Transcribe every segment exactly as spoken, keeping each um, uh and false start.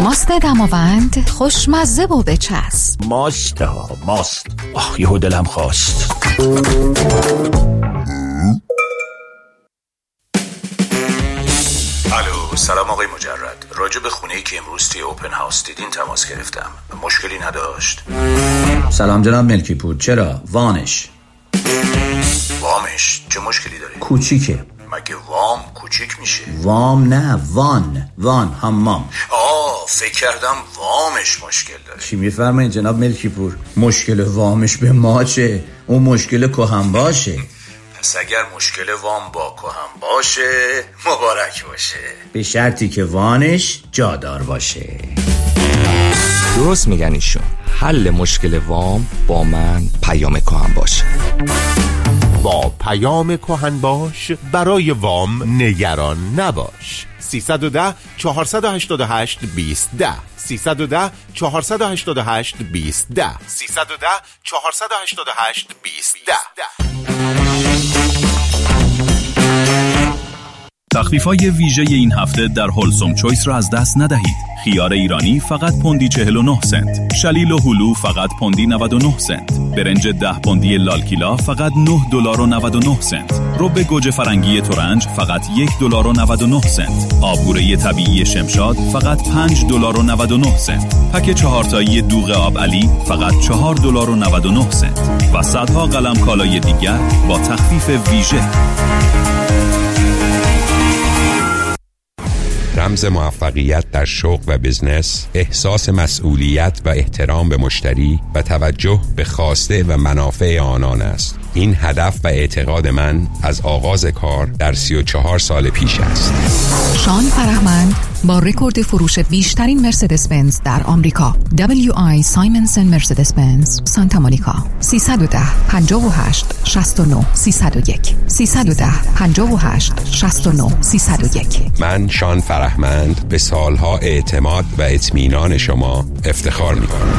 ماست دماوند خوشمزه و بچسب. ماست ها ماست. آخ یهو دلم خواست. الو سلام آقای مجرد، راجع به خونه‌ای که امروز توی اوپن هاوس دیدین تماس گرفتم. مشکلی نداشت؟ سلام جناب ملکی پور، چرا؟ وانش وامش چه مشکلی داره؟ کوچیکه. مگه وام کوچیک میشه؟ وام نه، وان وان حمام. آه فکر کردم وامش مشکل داره. چی میفرمایید جناب ملکی پور؟ مشکل وامش به ما چه؟ اون مشکل کهن باشه. پس اگر مشکل وام با کهن باشه مبارک باشه، به شرطی که وانش جادار باشه. درست میگن ایشون. حل مشکل وام با من پیام کهن باشه. با پیام کهن باش برای وام نگران نباش. سیصد و ده چهارصد و هشتاد و هشت بیست ده سیصد و ده چهارصد و هشتاد و هشت بیست ده سیصد و ده چهارصد و هشتاد و هشت بیست ده. تخفیف‌های ویژه این هفته در هولسوم چویس را از دست ندهید. خیار ایرانی فقط پوندی چهل و نه سنت، شلیل و هلو فقط پوندی نود و نه سنت، برنج ده پوندی لالکیلا فقط نه دلار و نود و نه سنت، رب گوجه فرنگی ترنج فقط یک دلار و نود و نه سنت، آبگوره طبیعی شمشاد فقط پنج دلار و نود و نه سنت، پک چهارتایی دوغ آب علی فقط چهار دلار و نود و نه سنت و صدها قلم کالای دیگر با تخفیف ویژه. رمز موفقیت در شغل و بزنس، احساس مسئولیت و احترام به مشتری و توجه به خواسته و منافع آنان است. این هدف و اعتقاد من از آغاز کار در سی و چهار سال پیش است. شان فرهمند با رکورد فروش بیشترین مرسدس بنز در آمریکا، دبلیو آی سایمنسن مرسدس بنز سانتا مونیکا. سیصد و ده پنجاه و هشت شصت و نه سیصد و یک سیصد و ده پنجاه و هشت شصت و نه سیصد و یک. من شان فرهمند به سالها اعتماد و اطمینان شما افتخار می‌کنم.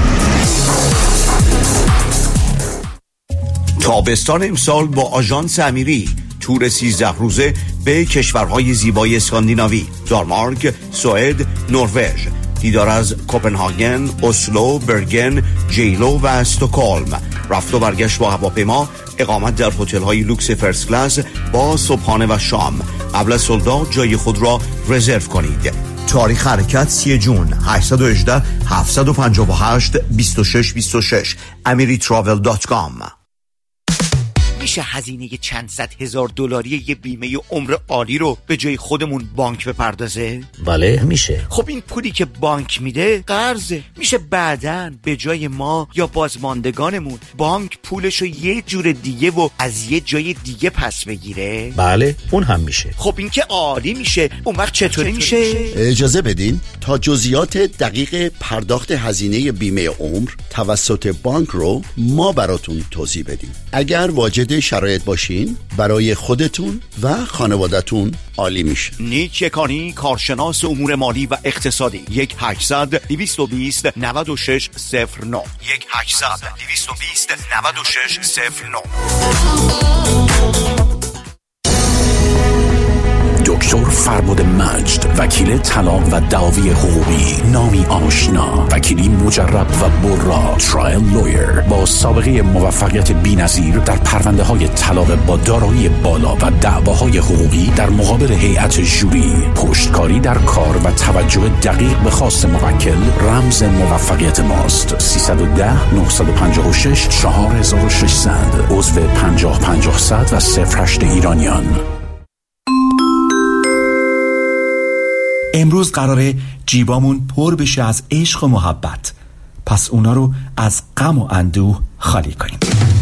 تابستان امسال با آژانس امیری تور سیزده روزه به کشورهای زیبای اسکاندیناوی، دانمارک، سوئد، نروژ، دیدار از کوپنهاگن، اسلو، برگن، جیلو و استکهلم، رفت و برگشت با هواپیما، اقامت در هتل‌های لوکس فرست کلاس با صبحانه و شام. قبل از سولداد جای خود را رزرو کنید. تاریخ حرکت سی جون، هشت یک هشت هفت پنج هشت دو شش دو شش امری تراول دات کام. میشه هزینه چند صد هزار دلاری یه بیمه عمر عالی رو به جای خودمون بانک بپردازه؟ بله میشه. خب این پولی که بانک میده قرضه، میشه بعدن به جای ما یا بازماندگانمون بانک پولشو یه جور دیگه و از یه جای دیگه پس بگیره؟ بله اون هم میشه. خب این که عالی میشه. اون وقت چطوری میشه؟ اجازه بدین تا جزئیات دقیق پرداخت هزینه بیمه عمر توسط بانک رو ما براتون توضیح بدیم. اگر واجد شرایط باشین برای خودتون و خانوادتون عالی میشه. نیک یکانی، کارشناس امور مالی و اقتصادی. یک هشتصد دویست و بیست نود و شش صفر نه یک هشتصد دویست و بیست نود و شش صفر نه. دکتر فربد مجد، وکیل طلاق و دعاوی حقوقی، نامی آشنا، وکیلی مجرب و برا، ترایل لویر با سابقه موفقیت بی‌نظیر در پرونده های طلاق با دارایی بالا و دعواهای حقوقی در مقابل هیئت ژوری، پشتکاری در کار و توجه دقیق به خواست موکل رمز موفقیت ماست. سیصد و ده نهصد و پنجاه و شش چهار هزار و ششصد، عضو پنجاه پنجاه صد و صفر هشت ایرانیان. امروز قراره جیبامون پر بشه از عشق و محبت، پس اونا رو از غم و اندوه خالی کنیم.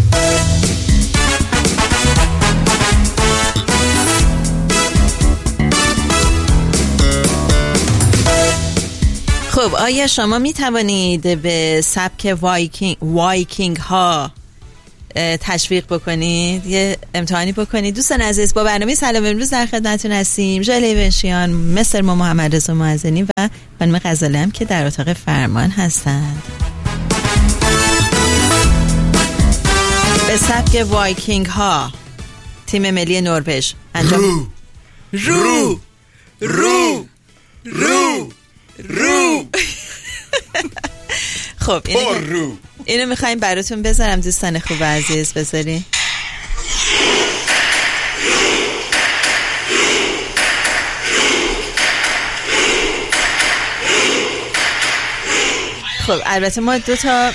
خب آیا شما می توانید به سبک وایکینگ, وایکینگ ها تشویق بکنید، یه امتحانی بکنید؟ دوستان عزیز، با برنامه سلام امروز در خدمتتون هستیم. ژله بنشیان، مستر ما محمد رضا معزنی و خانم غزاله هم که در اتاق فرمان هستند. به سبک وایکینگ ها تیم ملی نروژ انجام رو رو رو رو رو خب اینو, اینو میخوایم براتون بذارم دوستان خوب عزیز، بذارین. خب البته ما دو تا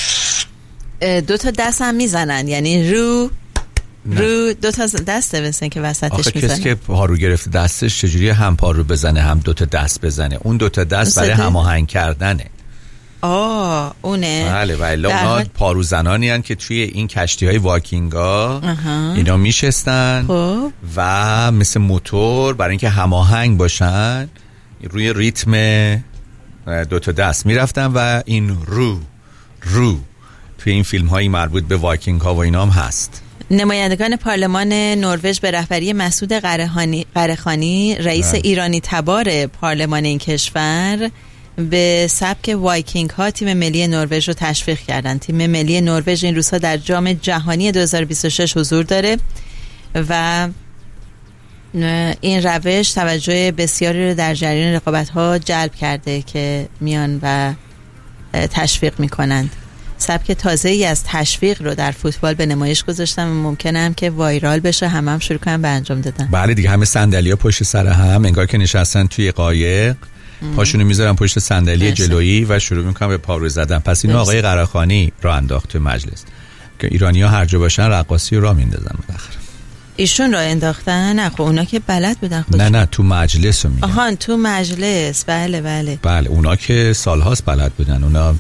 دو تا دست هم میزنن، یعنی رو نه. رو دو تا دسته بسن که وسطش میزنه. کسی که پارو گرفته دستش چجوری هم پارو بزنه هم دو تا دست بزنه؟ اون دو تا دست برای هماهنگ کردنه. آه اونه. بله بله. اونا پارو زنانی هن که توی این کشتی های واکینگا اینا میشستن خب. و مثل موتور برای اینکه هماهنگ باشن روی ریتم دو تا دست میرفتن و این رو رو توی این فیلم هایی مربوط به واکینگ ها و اینا هم هست. نمایندگان پارلمان نروژ به رهبری مسعود قرهخانی رئیس ده. ایرانی تبار پارلمان این کشور به سبک وایکینگ ها تیم ملی نروژ رو تشویق کردن. تیم ملی نروژ این روزها در جام جهانی دو هزار و بیست و شش حضور داره و این روش توجه بسیاری رو در جریان رقابت ها جلب کرده که میان و تشویق میکنند. سبک تازه‌ای از تشویق رو در فوتبال به نمایش گذاشتم و ممکنه هم که وایرال بشه، همه هم شروع کنن به انجام دادن. بله دیگه، همه صندلی‌ها پشت سر هم انگار که نشستن توی قایق، پاشونو میذارن پشت صندلی جلویی و شروع میکنن به پارو زدن. پس اینو آقای قرهخانی را انداخت تو مجلس که ایرانی‌ها هر جا باشن رقاصی رو راه میندازن. بالاخره ایشون را انداختن؟ نه خب اونا که بلد بودن خودشون. نه نه تو مجلس رو میگن. آهان تو مجلس. بله بله بله اونا که سالهاست بلد بودن، اونا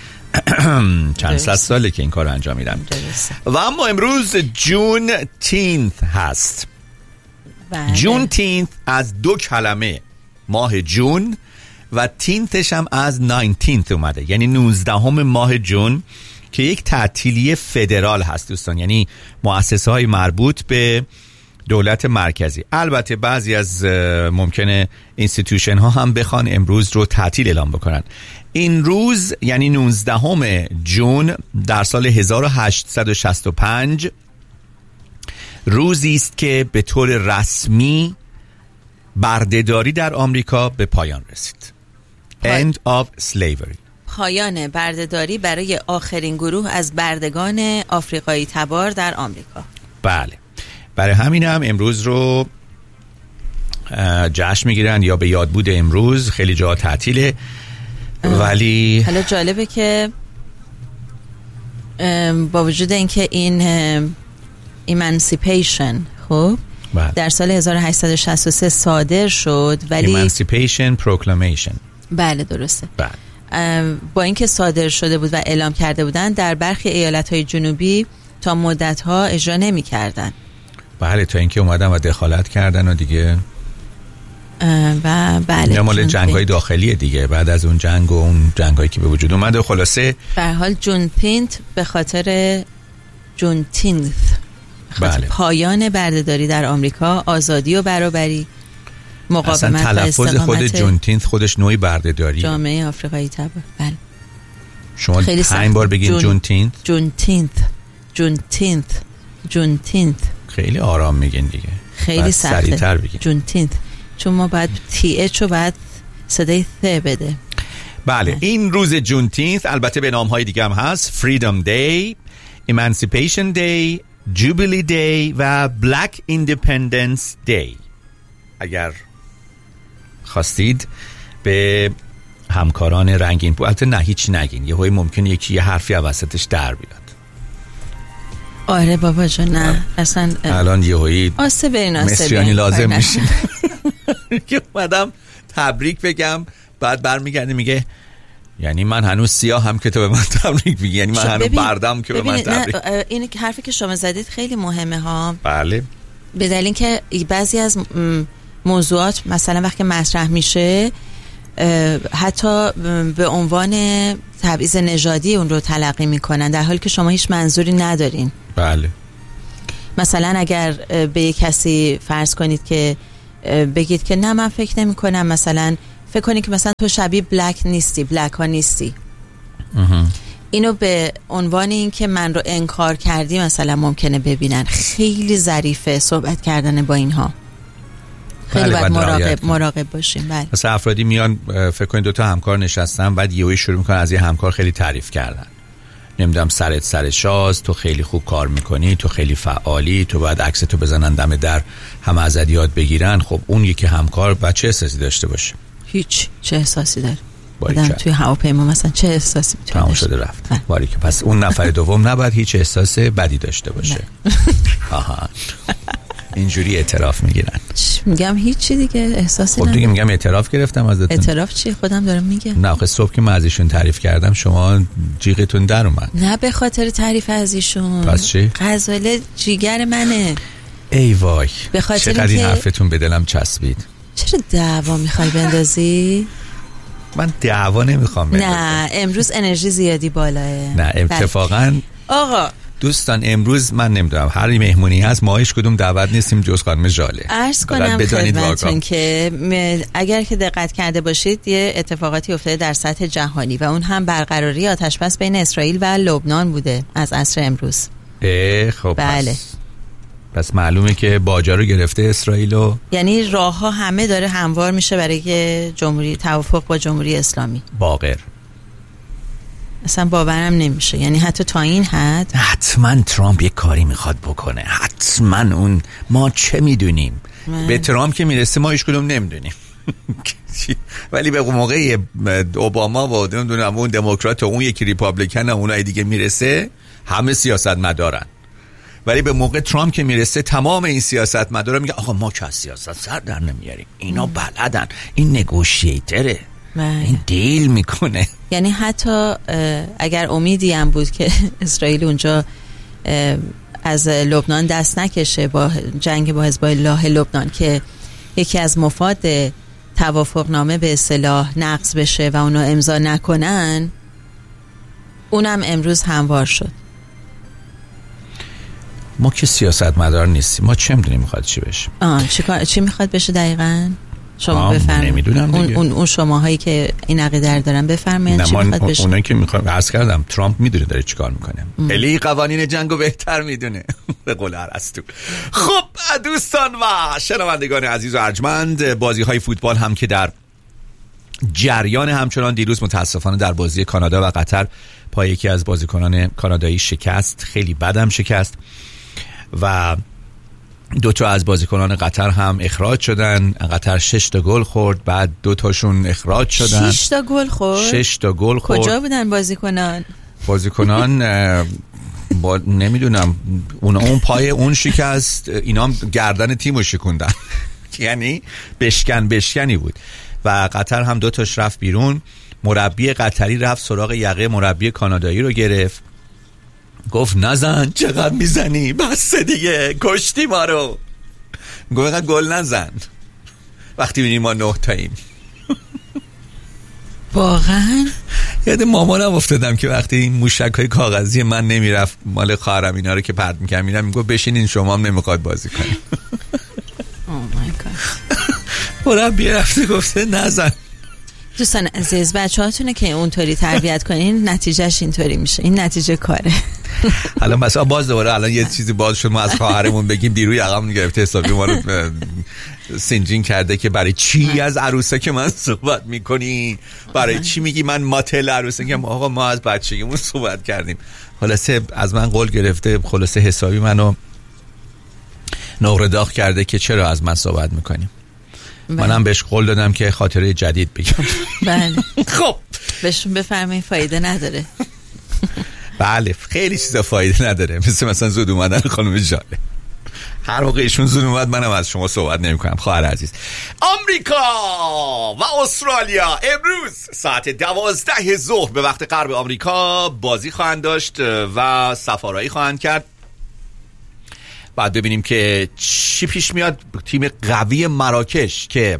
چند صد ساله که این کار انجام میدن. و اما امروز جون تینت هست. بله. جون تینت از دو کلمه ماه جون و تینتش هم از ناینتینت اومده، یعنی نوزدهم ماه جون که یک تعطیلی فدرال هست دوستان، یعنی مؤسسه های مربوط به دولت مرکزی. البته بعضی از ممکنه اینستیتوشن ها هم بخوان امروز رو تعطیل اعلام بکنن. این روز یعنی نوزدهم جون در سال هزار و هشتصد و شصت و پنج روزی است که به طور رسمی بردهداری در آمریکا به پایان رسید. End of slavery. پایان بردهداری برای آخرین گروه از بردگان آفریقایی تبار در آمریکا. بله، برای همین هم امروز رو جشن میگیرن یا به یاد بود امروز. خیلی جا تعطیله ولی حالا جالبه که با وجود اینکه این ایمانسیپیشن خب بله. در سال هزار و هشتصد و شصت و سه صادر شد ولی ایمانسیپیشن پروکلامیشن بله درسته بله. با اینکه صادر شده بود و اعلام کرده بودن در برخی ایالت‌های جنوبی تا مدت‌ها اجرا نمی‌کردن. بله تا اینکه اومدن و دخالت کردن و دیگه و بله مال جنگ‌های داخلی دیگه بعد از اون جنگ و اون جنگ‌هایی که به وجود اومده. خلاصه به هر حال جون تینت به خاطر جون تینت بله. پایان بردهداری در آمریکا، آزادی و برابری، مقاومت اصلا تلفظ خود جون تینت خودش نوعی بردهداری جامعه آفریقایی تبار. بله شما پنج بار بگین جون تینت جون تینت جون تینت جون تینت خیلی آرام میگین دیگه، خیلی سخته سریع‌تر بگین جون تینت، چون ما باید تی اچ رو باید صدای ث بده. بله این روز جون تینت البته به نام‌های دیگه هم هست: فریدم دی، ایمانسیپیشن دی، جوبیلی دی و بلک ایندیپندنس دی. اگر خواستید به همکاران رنگین پو البته نه هیچ نگین، یه هایی ممکن یکی یه حرفی وسطش در بیاد. آره بابا جان نه اصلا الان یه هایی آسه برین آسه مصریانی لازم میشه که اومدم تبریک بگم بعد برمیگرده میگه یعنی من هنوز سیاه هم که تو به من تبریک میگی، یعنی من هنوز بردم که به من تبریک. این حرفی که شما زدید خیلی مهمه ها. بله به دلیل اینکه بعضی از موضوعات مثلا وقتی مطرح میشه حتی به عنوان تبعیض نژادی اون رو تلقی میکنن در حالی که شما هیچ منظوری ندارین. بله مثلا اگر به یک کسی فرض کنید که بگید که نه من فکر نمی کنم، مثلا فکر کنید که مثلا تو شبیه بلک نیستی، بلک ها نیستی، اینو به عنوان این که من رو انکار کردی مثلا ممکنه ببینن. خیلی ظریفه صحبت کردن با اینها، خیلی باید مراقب مراقب باشیم. بله. مثلا افرادی میان فکر کنید دو تا همکار نشستن، بعد یهویی شروع میکنن از یه همکار خیلی تعریف کردن. نمیدونم سرت سر شاز، تو خیلی خوب کار میکنی، تو خیلی فعالی، تو باید عکس تو بزنن دم در، همه ازت یاد بگیرن. خب اون یکی همکار بعد چه احساسی داشته باشه؟ هیچ. چه احساسی داره؟ آدم توی هواپیما مثلا چه احساسی میتونه داشته؟ تمام شده رفت. ولی که پس اون نفر دوم نباید هیچ احساس بدی داشته باشه. آها. اینجوری اعتراف میگیرن. میگم هیچی دیگه، احساسی خب دیگه میگم اعتراف گرفتم ازتون. اعتراف چی؟ خودم دارم میگم. نه آخه صبح که من از ایشون تعریف کردم شما جیغتون در اومد. نه به خاطر تعریف از ایشون. پس چی؟ غزاله جیگر منه. ای وای. به خاطر چقدر این که... حرفتون به دلم چسبید. چرا دعوا میخوای بندازی؟ من دعوا نمیخوام بندازم. نه امروز انرژی زیادی بالاه. نه اتفاقا آقا دوستان امروز من نمیدونم هر مهمونی هست ما هیچ کدوم دعوت نیستیم جز خانم ژاله. عرض کنم خدمتتون که اگر که دقت کرده باشید یه اتفاقاتی افتاده در سطح جهانی و اون هم برقراری آتشبس بین اسرائیل و لبنان بوده از عصر امروز. اه خب بله. پس پس معلومه که باجا رو گرفته اسرائیلو، یعنی راه ها همه داره هموار میشه برای جمهوری توافق با جمهوری اسلامی. باقر اصلا باورم نمیشه، یعنی حتی تا این حد. حتما ترامپ یه کاری میخواد بکنه، حتما. اون ما چه میدونیم؟ به ترامپ که میرسه ما هیچ کدوم نمیدونیم. ولی به موقع اوباما و نمیدونم اون دموکرات و اون یکی ریپابلیکن و اونای دیگه میرسه همه سیاست مدارن. ولی به موقع ترامپ که میرسه تمام این سیاست مدارا میگه آقا ما که از سیاست سر در نمیاریم، اینا بلدن، این نگوشیتره، این دیل میکنه. یعنی حتی اگر امیدی هم بود که اسرائیل اونجا از لبنان دست نکشه با جنگ با حزب الله لبنان که یکی از مفاد توافقنامه به اصطلاح نقض بشه و اونو امضا نکنن، اونم امروز هموار شد. ما که سیاست مدار نیستیم، ما چه میدونیم میخواد چی بشه. آه چی, چی میخواد بشه دقیقاً؟ شما بفرمایید. نمیدونم اون اون, اون شماهایی که این عقیده دارن بفرمایید چی میخواد بشه. اونایی که میخوام عرض کردم ترامپ میدونه داره چیکار میکنه. الی قوانین جنگو بهتر میدونه به قول ارسطو. خب دوستان و شنوندگان عزیز و ارجمند، بازی‌های فوتبال هم که در جریان، همچنان دیروز متاسفانه در بازی کانادا و قطر پای یکی از بازیکنان کانادایی شکست، خیلی بدم شکست و دو تا از بازیکنان قطر هم اخراج شدن. قطر شش تا گل خورد، بعد دو تاشون اخراج شدن. شش تا گل خورد؟ شش تا گل خورد. کجا بودن بازیکنان؟ بازیکنان با نمیدونم اون اون پای اون شکست، اینا هم گردن تیمو شکوندن. یعنی بشکن بشکنی بود و قطر هم دو تاش رفت بیرون. مربی قطری رفت سراغ یقه مربی کانادایی رو گرفت، گفت نزن، چقدر میزنی، بس دیگه، کشتی ما رو. گفت گل نزن وقتی بینیم ما نه تاییم. واقعا یاد مامانم افتادم که وقتی این موشک های کاغذی من نمیرفت مال خواهرم اینا رو که پرت میکرد میرم میگفت بشینین شما هم نمیخواد بازی کنیم. اوه مای گاد. مربی رفته گفته نزن. دوستان عزیز، بچه‌هاتونه که اونطوری تربیت کنین نتیجهش اینطوری میشه. این نتیجه کاره. الان مثلا باز دوباره الان یه چیزی باز شد ما از خواهرمون بگیم دیروی عقب گرفته حسابی ما رو سینجین کرده که برای چی از عروسه که من صحبت میکنی، برای چی میگی من ماتل عروسه که آقا ما از بچگیمون صحبت کردیم. خلاصه از من قول گرفته، خلاصه حسابی منو نقره داغ کرده که چرا از من صحبت میکنیم. منم بهش قول دادم که خاطره جدید بگم. بله. خب بهشون بفرمایید فایده نداره. بله خیلی چیزا فایده نداره، مثل مثلا زود اومدن خانم ژاله. هر موقع ایشون زود اومد منم از شما صحبت نمی کنم. خواهر عزیز، آمریکا و استرالیا امروز ساعت دوازده ظهر به وقت غرب آمریکا بازی خواهند داشت و سفارایی خواهند کرد. بعد ببینیم که چی پیش میاد. تیم قوی مراکش که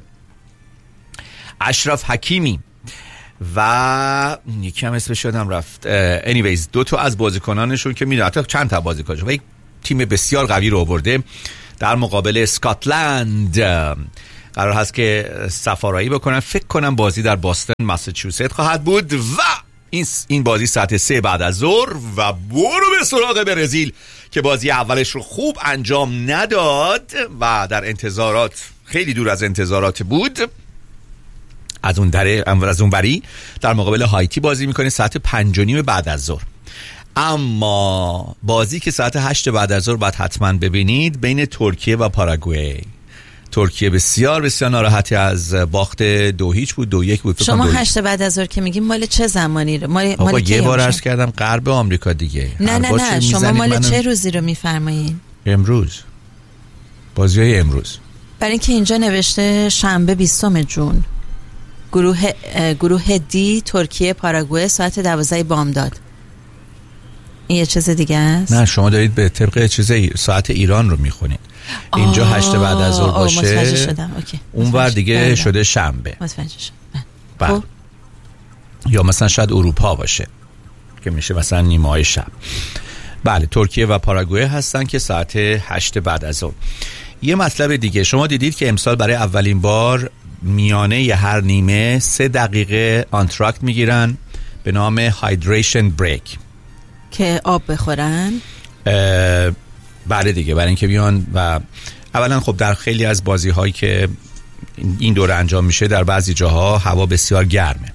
اشرف حکیمی و یکی هم اسمش یادم رفت، انیویز دو تا از بازیکنانشون که میدونم چند تا بازیکنشون و یک تیم بسیار قوی رو آورده در مقابل اسکاتلند قرار هست که سفارایی بکنن. فکر کنم بازی در باستون ماساچوست خواهد بود و این این بازی ساعت سه بعد از ظهر و برو به سراغ برزیل که بازی اولش رو خوب انجام نداد و در انتظارات خیلی دور از انتظارات بود. از اون دره از اون بری در مقابل هایتی بازی میکنه ساعت پنج و نیم بعد از ظهر. اما بازی که ساعت هشت بعد از ظهر باید حتما ببینید بین ترکیه و پاراگوئه. ترکیه بسیار بسیار ناراحتی از باخت دو هیچ بود، دو یک بود. شما هشت بعد از ظهر که میگیم مال چه زمانی رو؟ مال مال یه بار عرض کردم غرب آمریکا دیگه. نه نه نه شما مال منو... چه روزی رو میفرمایید؟ امروز. بازیای امروز. برای اینکه اینجا نوشته شنبه بیستم ژوئن. گروه گروه دی ترکیه پاراگوئه ساعت دوازده بامداد. این یه چیز دیگه است؟ نه شما دارید به طبق چیز ساعت ایران رو میخونید. اینجا هشت بعد از ظهر باشه. متوجه شدم. اوکی. اون ور دیگه بله. شده شنبه. متوجه شدم. بله. یا مثلا شاید اروپا باشه که میشه مثلا نیمه های شب. بله ترکیه و پاراگوئه هستن که ساعت هشت بعد از ظهر. یه مطلب دیگه شما دیدید که امسال برای اولین بار میانه ی هر نیمه سه دقیقه آنتراکت میگیرن به نام هایدریشن بریک که آب بخورن. بله دیگه برای اینکه بیان و اولا خب در خیلی از بازی هایی که این دوره انجام میشه در بعضی جاها هوا بسیار گرمه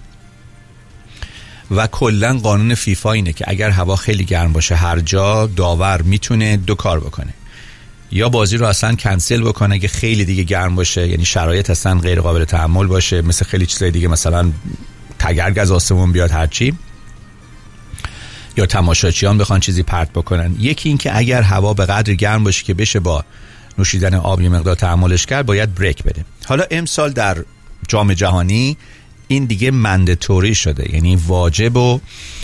و کلا قانون فیفا اینه که اگر هوا خیلی گرم باشه هر جا داور میتونه دو کار بکنه، یا بازی رو اصلا کنسل بکنه اگه خیلی دیگه گرم باشه، یعنی شرایط اصلا غیر قابل تحمل باشه، مثل خیلی چیزای دیگه مثلا تگرگ از آسمون بیاد هرچی، یا تماشاچیان بخوان چیزی پرت بکنن. یکی این که اگر هوا به قدر گرم باشه که بشه با نوشیدن آب یه مقدار تحملش کرد باید بریک بده. حالا امسال در جام جهانی این دیگه مندتوری شده، یعنی واجب و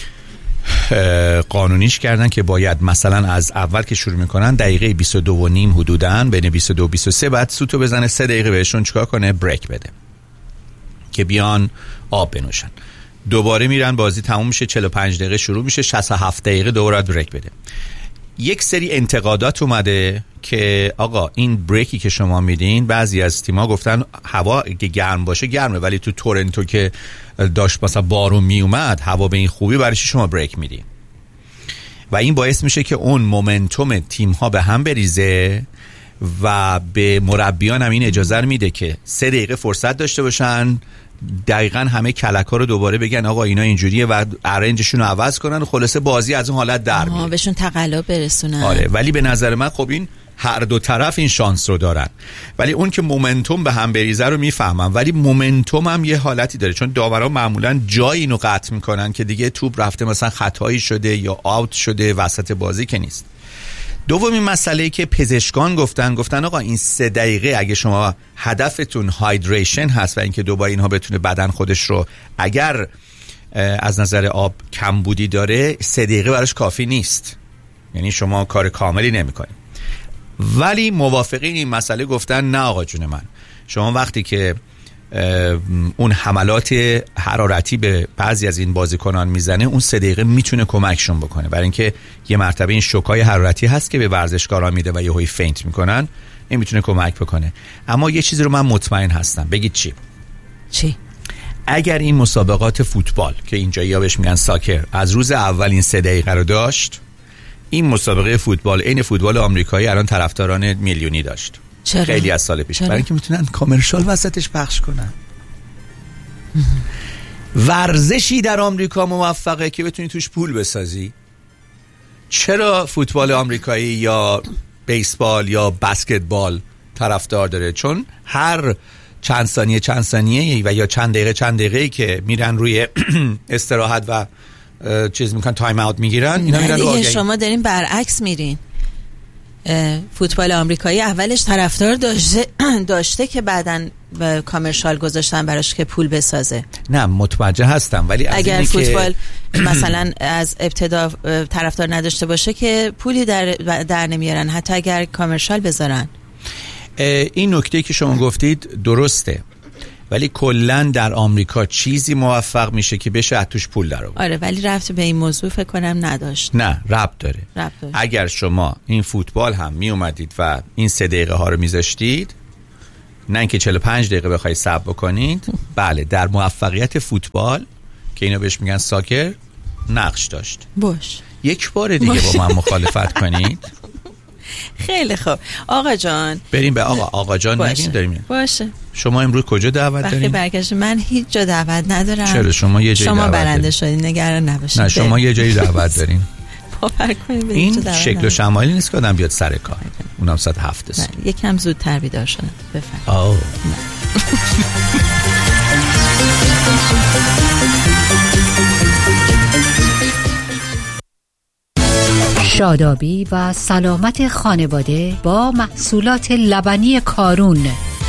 قانونیش کردن که باید مثلا از اول که شروع میکنن دقیقه بیست و دو و نیم حدوداً بین بیست و دو و بیست و سه بعد سوتو بزنه سه دقیقه بهشون چیکار کنه بریک بده که بیان آب بنوشن. دوباره میرن بازی تموم میشه چهل و پنج دقیقه شروع میشه شصت و هفت دقیقه دوباره بریک بده. یک سری انتقادات اومده که آقا این بریکی که شما میدین، بعضی از تیم‌ها گفتن هوا که گرم باشه گرمه ولی تو تورنتو که داشت مثلا بارون میومد هوا به این خوبی برای چی شما بریک میدین؟ و این باعث میشه که اون مومنتوم تیم‌ها به هم بریزه و به مربیان هم این اجازه رو میده که سه دقیقه فرصت داشته باشن دقیقاً همه کلک‌ها رو دوباره بگن آقا اینا اینجوریه و ارنجشون رو عوض کنن و خلاصه بازی از اون حالت در میاد. بهشون تقلا برسونن. آره ولی به نظر من خب این هر دو طرف این شانس رو دارن، ولی اون که مومنتوم به هم بریزه رو میفهمم، ولی مومنتوم هم یه حالتی داره چون داورا معمولاً جای اینو قطع میکنن که دیگه توپ رفته مثلا خطایی شده یا آوت شده وسط بازی که نیست. دومین مسئله که پزشکان گفتن گفتن آقا این سه دقیقه اگه شما هدفتون هایدریشن هست و اینکه دوباره اینها بتونه بدن خودش رو اگر از نظر آب کمبودی داره سه دقیقه براش کافی نیست، یعنی شما کار کاملی نمی‌کنید. ولی موافقین این مسئله گفتن نه آقا جون من، شما وقتی که اون حملات حرارتی به بعضی از این بازیکنان میزنه اون سه دقیقه میتونه کمکشون بکنه، برای اینکه یه مرتبه این شوکای حرارتی هست که به ورزشکاران میده و یهویی فینت میکنن، این میتونه کمک بکنه. اما یه چیزی رو من مطمئن هستم، بگید چی؟ چی؟ اگر این مسابقات فوتبال که اینجا بهش میگن ساکر از روز اول این سه دقیقه رو داشت، این مسابقه فوتبال این فوتبال آمریکایی الان طرفداران میلیونی داشت. چرا؟ خیلی از سال پیش، برای اینکه میتونن کامرشال وسطش پخش کنن. ورزشی در آمریکا موفقه که بتونی توش پول بسازی. چرا فوتبال آمریکایی یا بیسبال یا بسکتبال طرفدار داره؟ چون هر چند ثانیه چند ثانیه و یا چند دقیقه چند دقیقه که میرن روی استراحت و چیز میکنن تایم اوت میگیرن، اینا میرن رو آگهی. شما دارین برعکس میرین. فوتبال آمریکایی اولش طرفدار داشته داشته که بعدن کامرشال گذاشتن براش که پول بسازه. نه متوجه هستم، ولی از اگر فوتبال که مثلا از ابتدا طرفدار نداشته باشه که پولی در در نمیارن حتی اگر کامرشال بذارن. این نکته که شما گفتید درسته، ولی کلن در آمریکا چیزی موفق میشه که بشه از توش پول در آورد. آره ولی ربط به این موضوع فکر کنم نداشت. نه ربط داره. ربط داره. اگر شما این فوتبال هم می اومدید و این سه دقیقه ها رو میذاشتید، نه اینکه چهل و پنج دقیقه بخواید صبر بکنید، بله در موفقیت فوتبال که اینا بهش میگن ساکر نقش داشت. باش یک بار دیگه باش. با من مخالفت کنید. خیلی خوب آقا جان. بریم به آقا آقا جان نگیم داریم. باشه. شما امروز کجا دعوت دارین؟ وقتی برگشت من هیچ جا دعوت ندارم. چرا شما یه جایی شما برنده شدین نگران نباشید. نه شما یه جایی دعوت دارین. باور کنید این شکل و شمایلی نیست که آدم بیاد سر کار. اونم ساعت هفت صبح. یکم زودتر بیدار شدم. بفرمایید. آو. شادابی و سلامت خانواده با محصولات لبنی کارون.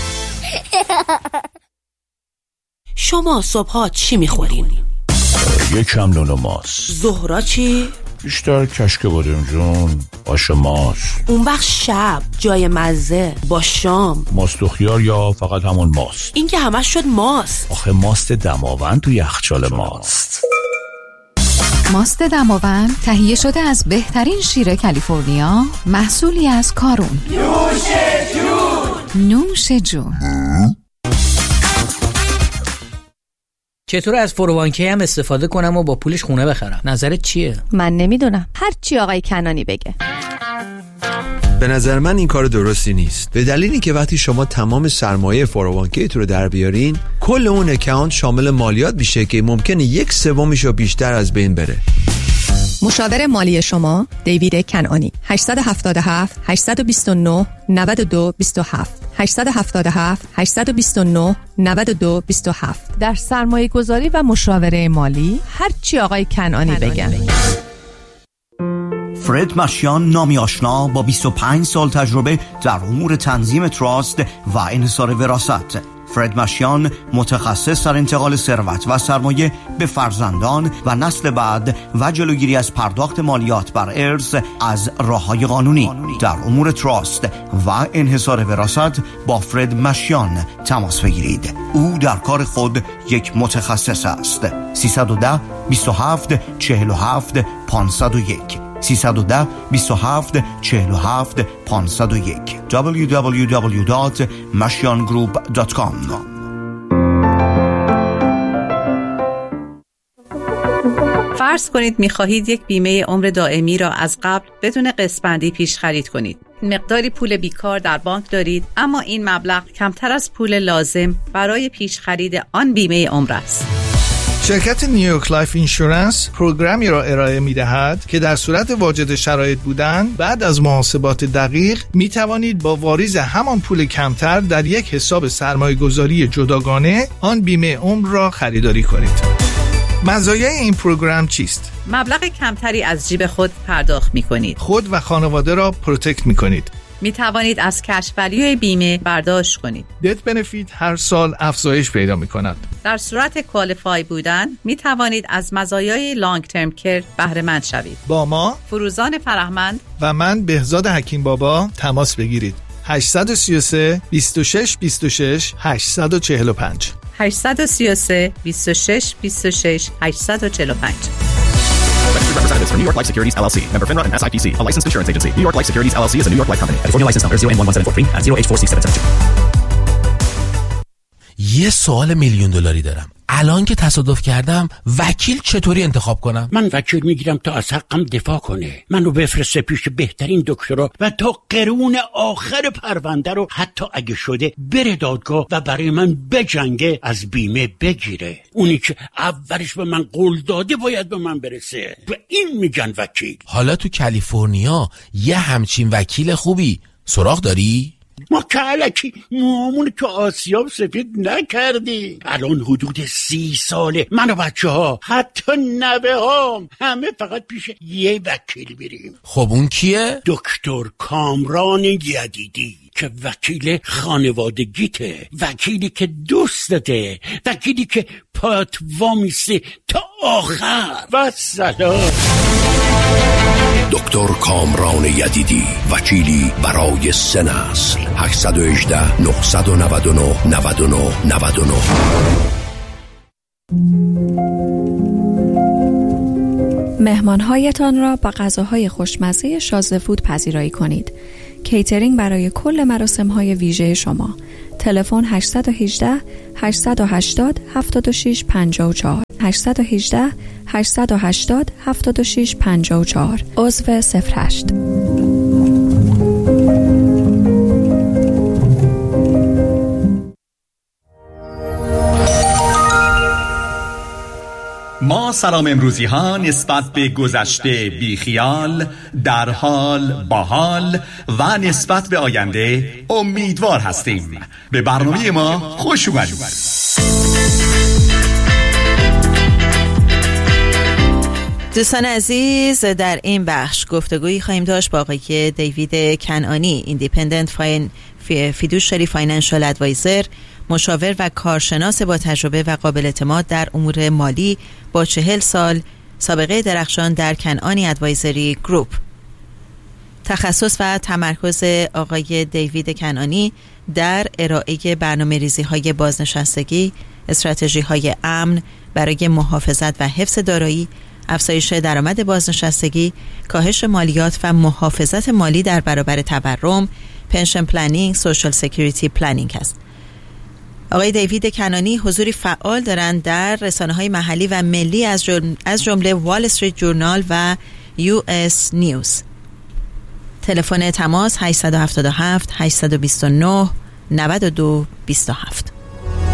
شما صبحا چی میخورین؟ یکم نون و ماست. ظهرا چی؟ بیشتر کشک بادمجون، آش ماست. اون وقت شب جای مزه با شام ماست و خیار یا فقط همون ماست؟ این که همش شد ماست. آخه ماست دماوند تو یخچال ماست. ماست دماوند تهیه شده از بهترین شیر کالیفرنیا، محصولی از کارون. نوش جون. نوش جون. چطور از فروانکی هم استفاده کنم و با پولش خونه بخرم؟ نظرت چیه؟ من نمیدونم، هر چی آقای کنانی بگه. به نظر من این کار درستی نیست، به دلیلی که وقتی شما تمام سرمایه فوروانکی تو رو در بیارین، کل اون اکانت شامل مالیات میشه که ممکنه یک سومیش رو بیشتر از بین بره. مشاور مالی شما دیوید کنعانی. هشت هفت هفت هشت دو نه نه دو دو هفت هشت هفت هفت هشت دو نه نه دو دو هفت. در سرمایه گذاری و مشاوره مالی هر چی آقای کنعانی بگن. فرد مشیان نامی آشنا با بیست و پنج سال تجربه در امور تنظیم تراست و انحصار وراثت. فرد مشیان متخصص در انتقال ثروت و سرمایه به فرزندان و نسل بعد و جلوگیری از پرداخت مالیات بر ارث از راه‌های قانونی. در امور تراست و انحصار وراثت با فرد مشیان تماس بگیرید. او در کار خود یک متخصص است. سیصد و ده بیست و هفت چهل و هفت پانصد و یک سیصد و ده بیست و هفت چهل و هفت پانصد و یک دبلیو دبلیو دبلیو دات مشیان گروپ دات کام. فرض کنید می‌خواهید یک بیمه عمر دائمی را از قبل بدون قسط‌بندی پیش خرید کنید. مقداری پول بیکار در بانک دارید، اما این مبلغ کمتر از پول لازم برای پیش خرید آن بیمه عمر است. شرکت نیویورک لایف اینشورنس پروگرامی را ارائه می دهد که در صورت واجد شرایط بودن بعد از محاسبات دقیق می توانید با واریز همان پول کمتر در یک حساب سرمایه گذاری جداگانه آن بیمه عمر را خریداری کنید. مزایای این پروگرام چیست؟ مبلغ کمتری از جیب خود پرداخت می کنید. خود و خانواده را پروتکت می کنید. می توانید از کش ولیوی بیمه برداشت کنید. دت بنفیت هر سال افزایش پیدا می کند. در صورت کوالیفای بودن می توانید از مزایای لانگ ترم کیر بهره مند شوید. با ما فروزان فرهمند و من بهزاد حکیم بابا تماس بگیرید. هشت سه سه بیست و شش بیست و شش هشت چهار پنج هشت سه سه بیست و شش بیست و شش هشت چهار پنج. Registered representatives for New York Life Securities L L C. Member FINRA and S I P C. A licensed insurance agency. New York Life Securities L L C is a New York Life company. California license number zero N one one seven four three and zero H four six seven seven two. یه سوال میلیون دلاری دارم. الان که تصادف کردم وکیل چطوری انتخاب کنم؟ من وکیل میگیرم تا از حقم دفاع کنه. منو بفرسته پیش بهترین دکترا و تا قرون آخر پرونده رو حتی اگه شده بره دادگاه و برای من بجنگه از بیمه بگیره. اونی که اولش به من قول داده باید به من برسه. به این میگن وکیل. حالا تو کالیفرنیا یه همچین وکیل خوبی سراغ داری؟ ما که علکی موامون که آسیاب سفید نکردی. الان حدود سی ساله من و بچه ها حتی نوه هام همه فقط پیش یه وکیل میریم. خب اون کیه؟ دکتر کامران یدیدی که وکیل خانوادگیته، وکیلی که دوستته، وکیلی که پات وامیسته تا آخر و سلام. دکتر کامران یدیدی، وکیلی برای سه نسل. هشت یک هشت نه نه نه نه نه نه نه. مهمانهایتان را با غذاهای خوشمزه شازده فود پذیرایی کنید. کیترینگ برای کل مراسم‌های ویژه شما. تلفن هشت یک هشت هشت هشت صفر هفت شش پنج چهار هشت یک هشت هشت هشت صفر هفت شش پنج چهار. عضو صفر هشت. ما سلام امروزی ها نسبت به گذشته بیخیال، در حال، باحال و نسبت به آینده امیدوار هستیم. به برنامه ما خوش اومدید. دوستان عزیز، در این بخش گفتگویی خواهیم داشت با آقای دیوید کنعانی، ایندیپندنت فاین فیدوشری فاینانشال ادوایزر، مشاور و کارشناس با تجربه و قابل اعتماد در امور مالی با چهل سال سابقه درخشان در کنعانی ادوایزری گروپ. تخصص و تمرکز آقای دیوید کنعانی در ارائه برنامه ریزی های بازنشستگی، استراتژی های امن برای محافظت و حفظ دارایی، افزایش درآمد بازنشستگی، کاهش مالیات و محافظت مالی در برابر تورم، پنشن پلنینگ، سوشال سکیوریتی پلنینگ است. آقای دیوید کنعانی حضوری فعال دارند در رسانه‌های محلی و ملی از جمله از جمله وال استریت جورنال و یو اس نیوز. تلفن تماس هشت هفت هفت هشت دو نه نه دو دو هفت.